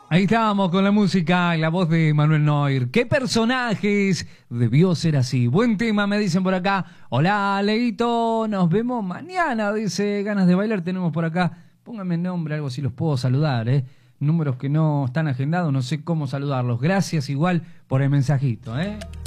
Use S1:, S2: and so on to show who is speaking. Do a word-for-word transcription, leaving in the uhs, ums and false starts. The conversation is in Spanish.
S1: Ahí estábamos con la música y la voz de Manuel Neuer. ¿Qué personajes debió ser así? Buen tema, me dicen por acá. Hola, Leito, nos vemos mañana, dice. Ganas de bailar tenemos por acá. Pónganme nombre, algo si los puedo saludar, ¿eh? Números que no están agendados, no sé cómo saludarlos. Gracias igual por el mensajito, ¿eh?